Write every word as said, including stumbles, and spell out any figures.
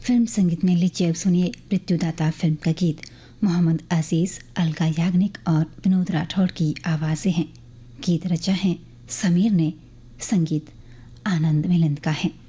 Film संगीत में लीजिए अब सुनिए मृत्युदाता फिल्म का गीत मोहम्मद अजीज, अलका याग्निक और विनोद राठौड़ की आवाज़ें हैं। गीत रचा है समीर ने, संगीत आनंद मिलिंद का है।